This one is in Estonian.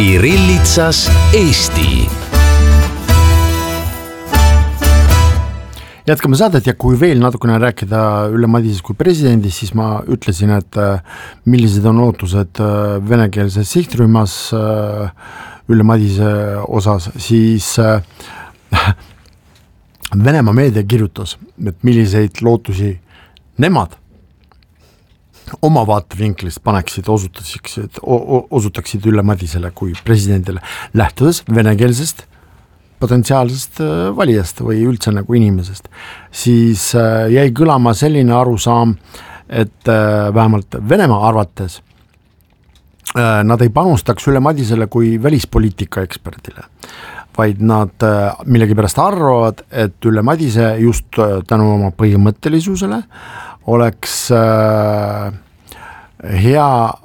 Kirillitsas Eesti. Jätkame saadet ja kui veel natukene rääkida Ülle Madisest kui presidendist, siis ma ütlesin, et millised on ootused venekeelses sihtrühmas Ülle Madise osas, siis Venemaa meedia kirjutas, et milliseid lootusi nemad oma vaatevinklist paneksid, osutaksid Ülle Madisele kui presidendile, lähtudes venekeelsest potentsiaalsest valijast või üldse nagu inimesest, siis jäi kõlama selline arusaam, et vähemalt Venemaa arvates nad ei panustaks Ülle Madisele kui välispoliitika eksperdile, vaid nad millegipärast arvavad, et Ülle Madise just tänu oma põhimõttelisusele oleks hea